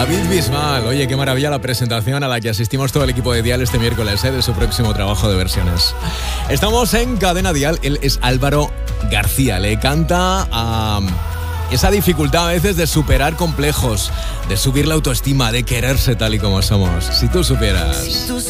David Bisbal, oye, qué maravilla la presentación a la que asistimos todo el equipo de Dial este miércoles, de su próximo trabajo de versiones. Estamos en Cadena Dial, él es Álvaro García, le canta a esa dificultad a veces de superar complejos, de subir la autoestima, de quererse tal y como somos. Si tú supieras.